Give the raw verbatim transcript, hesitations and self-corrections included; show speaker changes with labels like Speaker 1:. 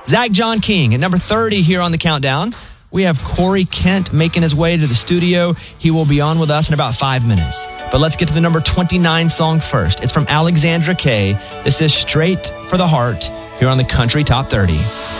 Speaker 1: Zach John King at number thirty here on the countdown. We have Corey Kent making his way to the studio. He will be on with us in about five minutes. But let's get to the number twenty-nine song first. It's from Alexandra Kay. This is Straight for the Heart here on the Country Top thirty.